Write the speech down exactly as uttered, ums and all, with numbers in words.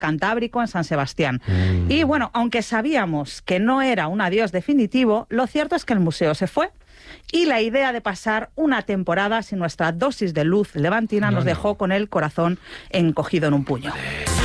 Cantábrico en San Sebastián. Mm. Y bueno, aunque sabíamos que no era un adiós definitivo, lo cierto es que el museo se fue. Y la idea de pasar una temporada sin nuestra dosis de luz levantina no, nos dejó no. con el corazón encogido en un puño.